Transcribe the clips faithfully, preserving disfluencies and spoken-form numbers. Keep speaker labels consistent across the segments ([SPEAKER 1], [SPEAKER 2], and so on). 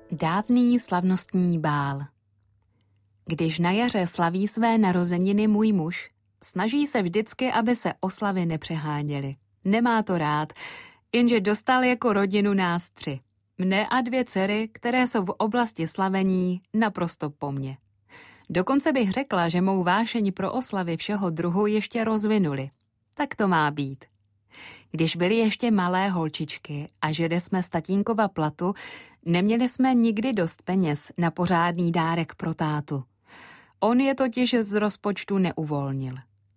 [SPEAKER 1] Dávný slavnostní bál. Když na jaře slaví své narozeniny můj muž, snaží se vždycky, aby se oslavy nepřeháněly. Nemá to rád, jenže dostal jako rodinu nás tři. Mne a dvě dcery, které jsou v oblasti slavení naprosto po mně. Dokonce bych řekla, že mou vášeň pro oslavy všeho druhu ještě rozvinuli. Tak to má být. Když byly ještě malé holčičky a žili jsme z tatínkova platu, neměli jsme nikdy dost peněz na pořádný dárek pro tátu. On je totiž z rozpočtu neuvolnil.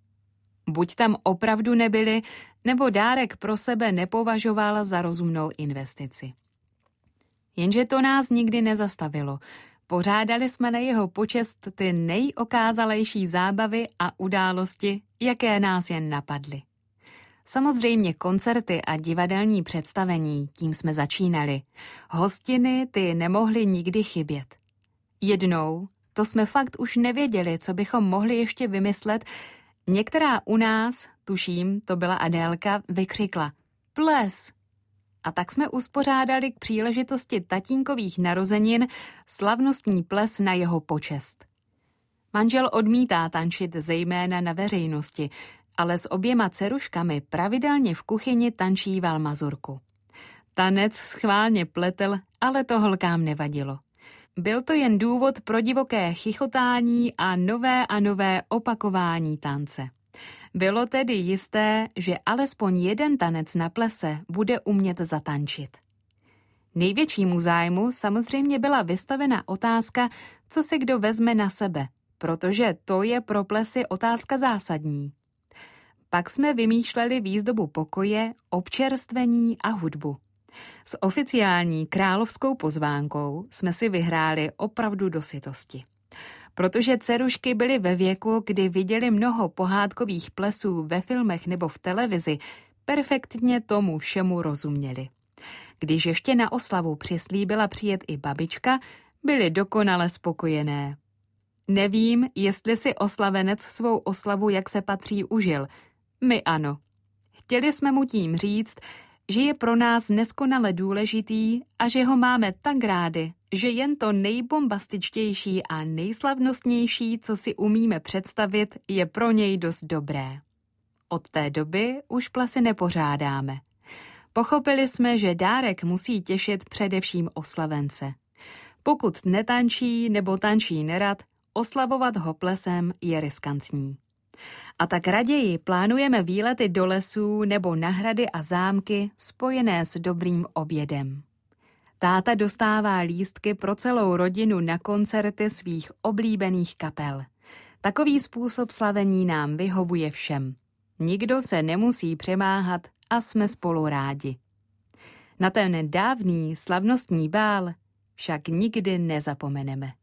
[SPEAKER 1] Buď tam opravdu nebyli, nebo dárek pro sebe nepovažoval za rozumnou investici. Jenže to nás nikdy nezastavilo. Pořádali jsme na jeho počest ty nejokázalejší zábavy a události, jaké nás jen napadly. Samozřejmě koncerty a divadelní představení, tím jsme začínali. Hostiny ty nemohly nikdy chybět. Jednou, to jsme fakt už nevěděli, co bychom mohli ještě vymyslet, některá u nás, tuším, to byla Adélka, vykřikla ples. A tak jsme uspořádali k příležitosti tatínkových narozenin slavnostní ples na jeho počest. Manžel odmítá tančit zejména na veřejnosti, ale s oběma dceruškami pravidelně v kuchyni tančíval mazurku. Tanec schválně pletel, ale to holkám nevadilo. Byl to jen důvod pro divoké chichotání a nové a nové opakování tance. Bylo tedy jisté, že alespoň jeden tanec na plese bude umět zatančit. Největšímu zájmu samozřejmě byla vystavena otázka, co si kdo vezme na sebe, protože to je pro plesy otázka zásadní. Pak jsme vymýšleli výzdobu pokoje, občerstvení a hudbu. S oficiální královskou pozvánkou jsme si vyhráli opravdu do sytosti. Protože dcerušky byly ve věku, kdy viděli mnoho pohádkových plesů ve filmech nebo v televizi, perfektně tomu všemu rozuměli. Když ještě na oslavu přislíbila přijet i babička, byli dokonale spokojené. Nevím, jestli si oslavenec svou oslavu jak se patří užil. My ano. Chtěli jsme mu tím říct, že je pro nás neskonale důležitý a že ho máme tak rádi, že jen to nejbombastičtější a nejslavnostnější, co si umíme představit, je pro něj dost dobré. Od té doby už plesy nepořádáme. Pochopili jsme, že dárek musí těšit především oslavence. Pokud netančí nebo tančí nerad, oslavovat ho plesem je riskantní. A tak raději plánujeme výlety do lesů nebo na hrady a zámky spojené s dobrým obědem. Táta dostává lístky pro celou rodinu na koncerty svých oblíbených kapel. Takový způsob slavení nám vyhovuje všem. Nikdo se nemusí přemáhat a jsme spolu rádi. Na ten dávný slavnostní bál však nikdy nezapomeneme.